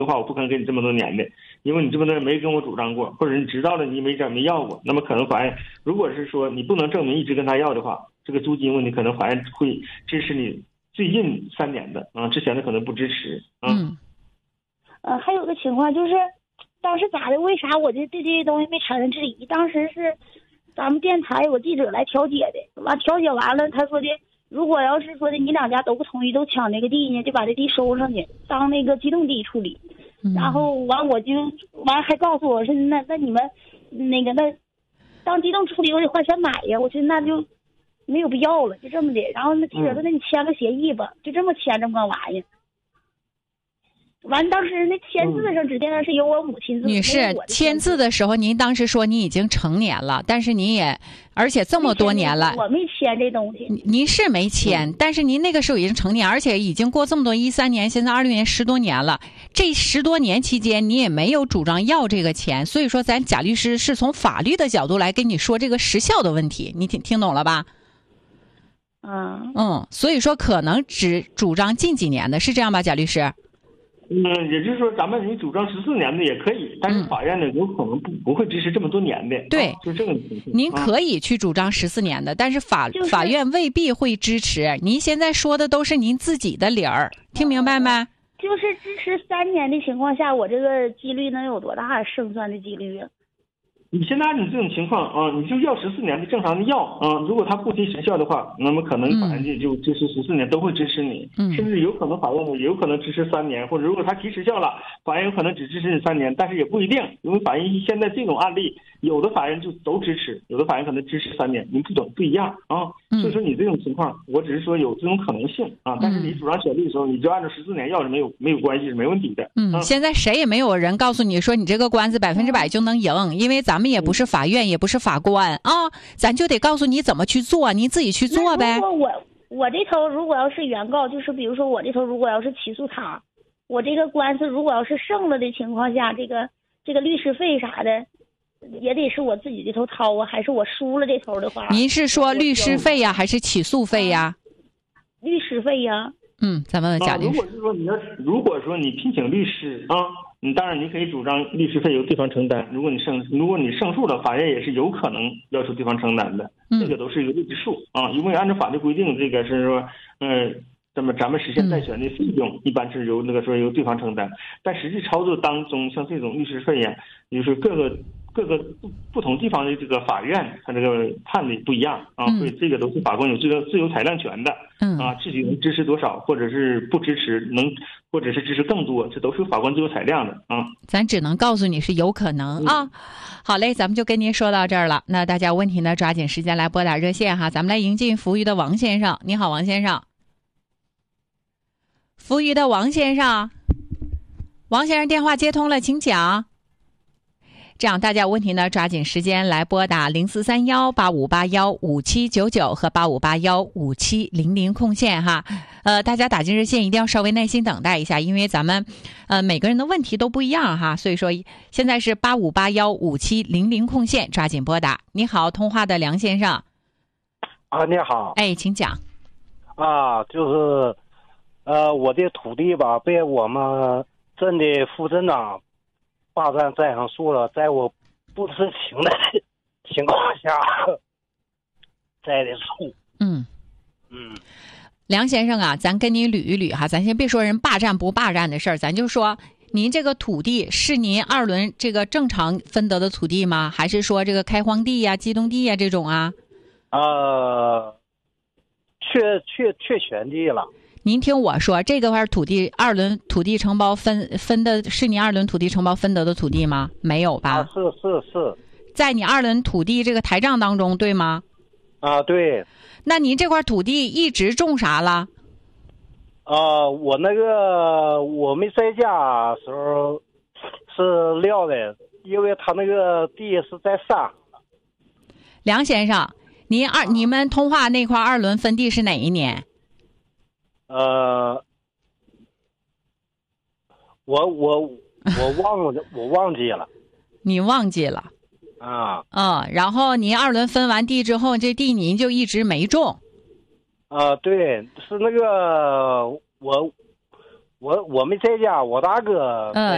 的话，我不可能给你这么多年的，因为你这么多人没跟我主张过，或者你知道了你没要过，那么可能法院如果是说你不能证明一直跟他要的话，这个租金问题可能法院会支持你最近3年的啊，之前的可能不支持啊。 还有个情况就是，当时咋的？为啥我对这些东西没产生质疑？当时是咱们电台有个记者来调解的，完调解完了，他说的，如果要是说的你2家都不同意，都抢那个地呢，就把这地收上去，当那个机动地处理。然后完我就完还告诉我说，那你们那当机动处理我得花钱买呀，我说那就没有必要了，就这么的。然后那记者说，那你签个协议吧，就这么签这么个玩意儿。完，当时那签字上指定是由我母亲字。 女士，签字的时候，您当时说你已经成年了，但是您也，而且这么多年了， 我没签这东西。 您是没签，但是您那个时候已经成年，而且已经过这么多13年，现在26年10多年了，这10多年期间你也没有主张要这个钱，所以说咱贾律师是从法律的角度来跟你说这个时效的问题，你听懂了吧？所以说可能只主张近几年的，是这样吧，贾律师？ 也就是说，咱们你主张14年的也可以，但是法院呢有可能不会支持这么多年的。 对， 就这个情况。 您可以去主张14年的，但是法院未必会支持。您现在说的都是您自己的理儿，听明白没？ 就是支持3年的情况下，我这个几率能有多大胜算的几率啊？ 你现在按你这种情况啊，你就要14年的正常的要啊。如果他不提时效的话，那么可能法院就支持14年都会支持你，甚至有可能法院也有可能支持3年，或者如果他提时效了，法院有可能只支持你3年，但是也不一定，因为法院现在这种案例，有的法院就都支持，有的法院可能支持3年，您不一样啊。所以说你这种情况，我只是说有这种可能性啊，但是你主张权利的时候，你就按照14年要是没有关系是没问题的。 现在谁也没有人告诉你说你这个官司100%就能赢，因为咱们也不是法院，也不是法官啊，咱就得告诉你怎么去做，你自己去做呗。 如果我这头如果要是原告，就是比如说我这头如果要是起诉他，我这个官司如果要是胜了的情况下，这个律师费啥的也得是我自己这头掏啊，还是我输了这头的话？您是说律师费呀，还是起诉费呀？ 律师费呀。 咱问问贾律师。 如果说你聘请律师啊，你当然你可以主张律师费由对方承担。如果你胜诉了，法院也是有可能要求对方承担的。这个都是一个未知数啊，因为按照法律规定，这个是说，咱们实现债权的费用一般是由由对方承担。但实际操作当中，像这种律师费呀，就是各个不同地方的这个法院，它这个判的不一样啊，所以这个都是法官有这个自由裁量权的。自己能支持多少，或者是不支持，或者是支持更多，这都是法官自由裁量的啊。 咱只能告诉你是有可能啊。好嘞，咱们就跟您说到这儿了。那大家有问题呢，抓紧时间来拨打热线哈。咱们来迎进服务于的王先生，你好，王先生。服务于的王先生，王先生电话接通了，请讲。这样大家有问题呢，抓紧时间来拨打043185815799和85815700空线哈。大家打进热线一定要稍微耐心等待一下，因为咱们每个人的问题都不一样哈，所以说现在是85815700空线，抓紧拨打。你好，通话的梁先生。 你好。 请讲。 就是我的土地吧，被我们镇的副镇长霸占占上树了，在我不知情的情况下栽的树。 梁先生啊，咱跟你捋一捋哈，咱先别说人霸占不霸占的事儿，咱就说您这个土地是您2轮这个正常分得的土地吗？还是说这个开荒地呀、机动地呀这种啊？ 确全地了。 您听我说，这个块土地2轮土地承包分的是你2轮土地承包分得的土地吗？没有吧？ 是， 在你2轮土地这个台账当中，对吗？ 对。 那您这块土地一直种啥了？ 我我没在家时候是撂的，因为他那个地是在山。 梁先生，你们通化那块2轮分地是哪一年？ 我忘记了。 你忘记了？然后您2轮分完地之后，这地您就一直没种？ 对，是那个我没在家，我大哥